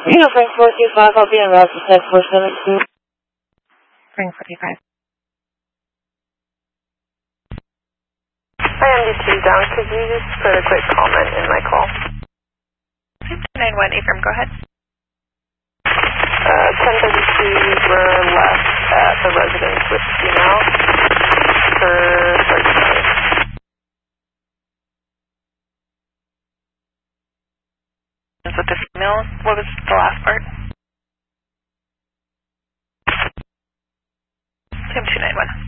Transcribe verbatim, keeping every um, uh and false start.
Reno Frank four two five, I'll be on route to ten four seven two. Frank forty-five. Hi, M D two down. Could you just put a quick comment in my call? nine one, Affirm, go ahead. Uh, ten thirty-two, we're left at the residence with female for thirty minutes. With the female, what was the last part? Same two nine one.